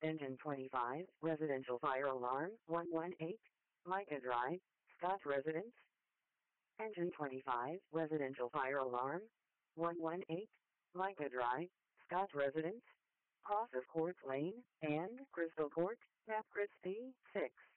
Engine 25, residential fire alarm, 118, Micah Drive, Scott Residence. Engine 25, residential fire alarm, 118, Micah Drive, Scott Residence. Cross of Court Lane, and Crystal Court, Tap Christie, 6.